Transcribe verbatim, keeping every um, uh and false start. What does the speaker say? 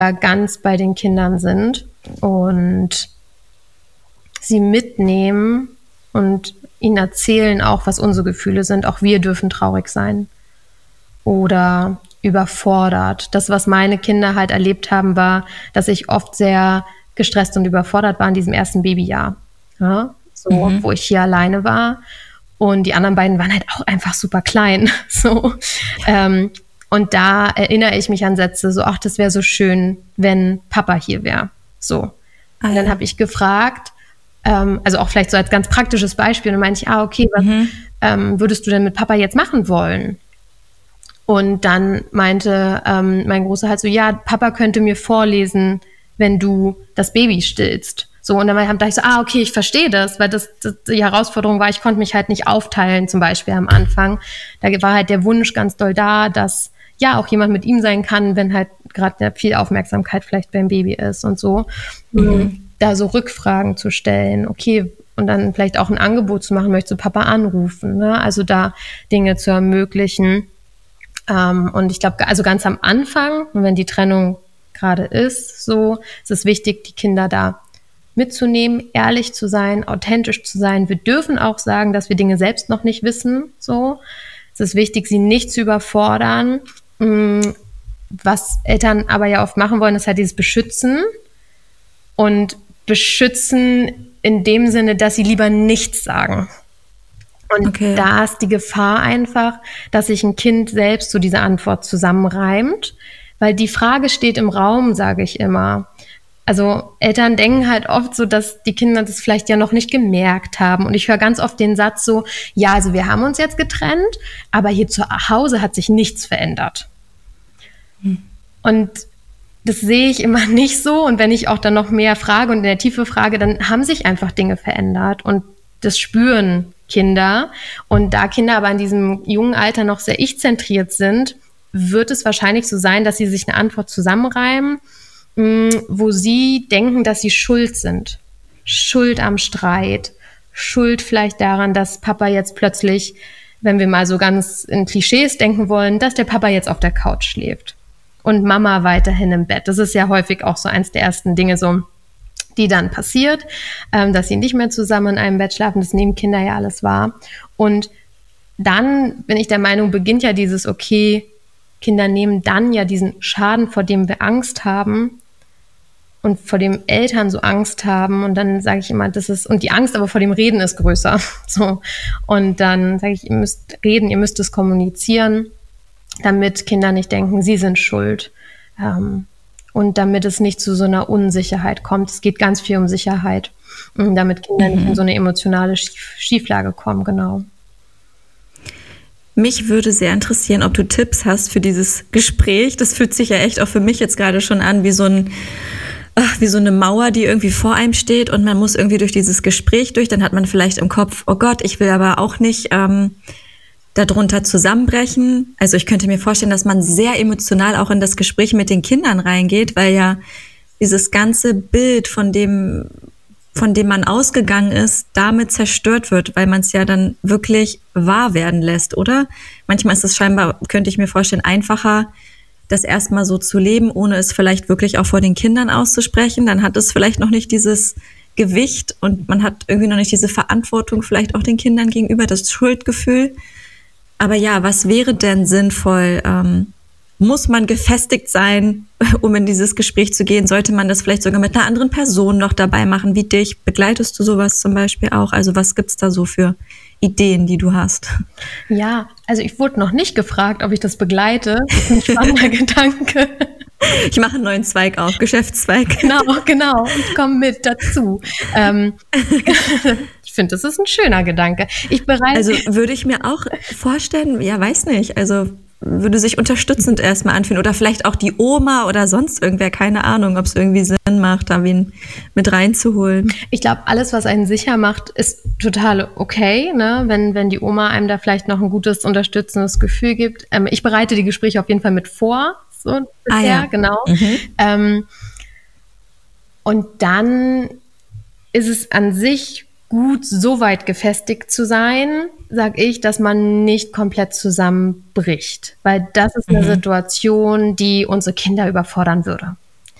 ganz bei den Kindern sind und sie mitnehmen und ihnen erzählen auch, was unsere Gefühle sind. Auch wir dürfen traurig sein oder überfordert. Das, was meine Kinder halt erlebt haben, war, dass ich oft sehr gestresst und überfordert war in diesem ersten Babyjahr. Ja, so, mhm. wo ich hier alleine war. Und die anderen beiden waren halt auch einfach super klein. So. Ähm, und da erinnere ich mich an Sätze, so, ach, das wäre so schön, wenn Papa hier wäre. So. Ah, und dann ja. habe ich gefragt, ähm, also auch vielleicht so als ganz praktisches Beispiel, und dann meinte ich, ah, okay, was mhm. ähm, würdest du denn mit Papa jetzt machen wollen? Und dann meinte ähm, mein Großer halt so, ja, Papa könnte mir vorlesen, wenn du das Baby stillst. So, und dann dachte ich so, ah, okay, ich verstehe das, weil das, das die Herausforderung war, ich konnte mich halt nicht aufteilen, zum Beispiel am Anfang. Da war halt der Wunsch ganz doll da, dass ja auch jemand mit ihm sein kann, wenn halt gerade viel Aufmerksamkeit vielleicht beim Baby ist und so. Mhm. Da so Rückfragen zu stellen, okay, und dann vielleicht auch ein Angebot zu machen, möchtest du Papa anrufen, ne? Also da Dinge zu ermöglichen. Ähm, und ich glaube, also ganz am Anfang, wenn die Trennung gerade ist, so, ist es wichtig, die Kinder da mitzunehmen, ehrlich zu sein, authentisch zu sein. Wir dürfen auch sagen, dass wir Dinge selbst noch nicht wissen. So, es ist wichtig, sie nicht zu überfordern. Was Eltern aber ja oft machen wollen, ist halt dieses Beschützen. Und beschützen in dem Sinne, dass sie lieber nichts sagen. Und okay. da ist die Gefahr einfach, dass sich ein Kind selbst so diese Antwort zusammenreimt. Weil die Frage steht im Raum, sage ich immer. Also Eltern denken halt oft so, dass die Kinder das vielleicht ja noch nicht gemerkt haben. Und ich höre ganz oft den Satz so, ja, also wir haben uns jetzt getrennt, aber hier zu Hause hat sich nichts verändert. Hm. Und das sehe ich immer nicht so. Und wenn ich auch dann noch mehr frage und in der Tiefe frage, dann haben sich einfach Dinge verändert. Und das spüren Kinder. Und da Kinder aber in diesem jungen Alter noch sehr ich-zentriert sind, wird es wahrscheinlich so sein, dass sie sich eine Antwort zusammenreimen, wo sie denken, dass sie schuld sind. Schuld am Streit. Schuld vielleicht daran, dass Papa jetzt plötzlich, wenn wir mal so ganz in Klischees denken wollen, dass der Papa jetzt auf der Couch schläft und Mama weiterhin im Bett. Das ist ja häufig auch so eins der ersten Dinge, so, die dann passiert, ähm, dass sie nicht mehr zusammen in einem Bett schlafen. Das nehmen Kinder ja alles wahr. Und dann bin ich der Meinung, beginnt ja dieses, okay, Kinder nehmen dann ja diesen Schaden, vor dem wir Angst haben und vor dem Eltern so Angst haben. Und dann sage ich immer, das ist, und die Angst aber vor dem Reden ist größer. So. Und dann sage ich, ihr müsst reden, ihr müsst es kommunizieren, damit Kinder nicht denken, sie sind schuld. Ähm, und damit es nicht zu so einer Unsicherheit kommt. Es geht ganz viel um Sicherheit, damit Kinder mhm. nicht in so eine emotionale Schief- Schieflage kommen, genau. Mich würde sehr interessieren, ob du Tipps hast für dieses Gespräch. Das fühlt sich ja echt auch für mich jetzt gerade schon an wie so ein, ach, wie so eine Mauer, die irgendwie vor einem steht und man muss irgendwie durch dieses Gespräch durch. Dann hat man vielleicht im Kopf, oh Gott, ich will aber auch nicht ähm, darunter zusammenbrechen. Also ich könnte mir vorstellen, dass man sehr emotional auch in das Gespräch mit den Kindern reingeht, weil ja dieses ganze Bild, von dem von dem man ausgegangen ist, damit zerstört wird, weil man es ja dann wirklich wahr werden lässt, oder? Manchmal ist es scheinbar, könnte ich mir vorstellen, einfacher, das erstmal so zu leben, ohne es vielleicht wirklich auch vor den Kindern auszusprechen. Dann hat es vielleicht noch nicht dieses Gewicht und man hat irgendwie noch nicht diese Verantwortung vielleicht auch den Kindern gegenüber, das Schuldgefühl. Aber ja, was wäre denn sinnvoll? Ähm, muss man gefestigt sein, um in dieses Gespräch zu gehen? Sollte man das vielleicht sogar mit einer anderen Person noch dabei machen, wie dich? Begleitest du sowas zum Beispiel auch? Also was gibt's da so für Ideen, die du hast? Ja, also ich wurde noch nicht gefragt, ob ich das begleite. Das ist ein spannender Gedanke. Ich mache einen neuen Zweig auf, Geschäftszweig. Genau, genau. Ich komme mit dazu. Ähm, ich finde, das ist ein schöner Gedanke. Ich bereite. Also würde ich mir auch vorstellen, ja, weiß nicht, also würde sich unterstützend erstmal anfühlen. Oder vielleicht auch die Oma oder sonst irgendwer, keine Ahnung, ob es irgendwie Sinn macht, da wen mit reinzuholen. Ich glaube, alles, was einen sicher macht, ist total okay, ne? Wenn, wenn die Oma einem da vielleicht noch ein gutes, unterstützendes Gefühl gibt. Ähm, ich bereite die Gespräche auf jeden Fall mit vor, so bisher, ah, ja. genau. Mhm. Ähm, und dann ist es an sich gut, so weit gefestigt zu sein, sage ich, dass man nicht komplett zusammenbricht. Weil das ist eine mhm. Situation, die unsere Kinder überfordern würde.